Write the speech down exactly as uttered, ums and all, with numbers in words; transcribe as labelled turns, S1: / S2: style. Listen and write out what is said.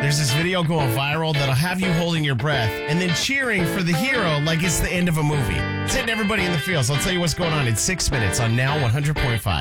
S1: There's this video going viral that'll have you holding your breath and then cheering for the hero like it's the end of a movie. It's hitting everybody in the field. So I'll tell you what's going on in six minutes on Now one hundred point five.